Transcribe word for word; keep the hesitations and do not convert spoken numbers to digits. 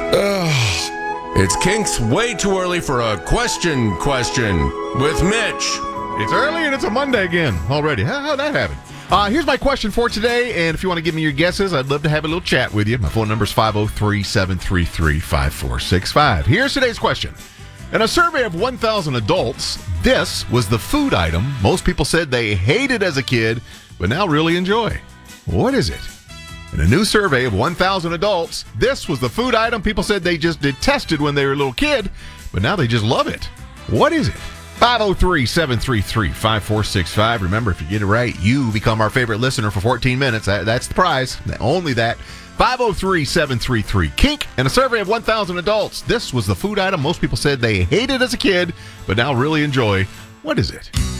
Ugh. It's Kink's way too early for a question question with Mitch. It's early and it's a Monday again already. How, how'd that happen? Uh, here's my question for today, and if you want to give me your guesses, I'd love to have a little chat with you. My phone number is five oh three, seven three three, five four six five. Here's today's question. In a survey of one thousand adults, this was the food item most people said they hated as a kid, but now really enjoy. What is it? In a new survey of one thousand adults, this was the food item people said they just detested when they were a little kid, but now they just love it. What is it? five oh three, seven three three, five four six five. Remember, if you get it right, you become our favorite listener for fourteen minutes. That, that's the prize. Only that. five oh three, seven three three, Kink. In a survey of one thousand adults, this was the food item most people said they hated as a kid, but now really enjoy. What is it?